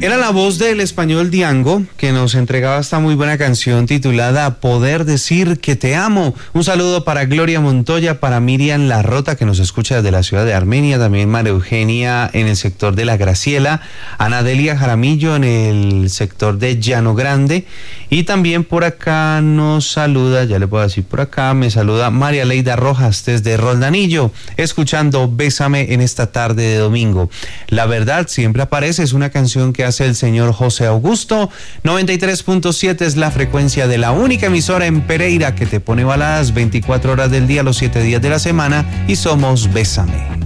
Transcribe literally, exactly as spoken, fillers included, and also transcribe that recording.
Era la voz del español Diango, que nos entregaba esta muy buena canción titulada Poder Decir Que Te Amo. Un saludo para Gloria Montoya, para Miriam Larrota, que nos escucha desde la ciudad de Armenia, también María Eugenia en el sector de La Graciela, Ana Delia Jaramillo en el sector de Llano Grande, y también por acá nos saluda, ya le puedo decir por acá, me saluda María Leida Rojas desde Roldanillo, escuchando Bésame en esta tarde de domingo. La verdad siempre aparece, es una canción que hace el señor José Augusto. Noventa y tres punto siete es la frecuencia de la única emisora en Pereira que te pone baladas veinticuatro horas del día, los siete días de la semana, y somos Bésame.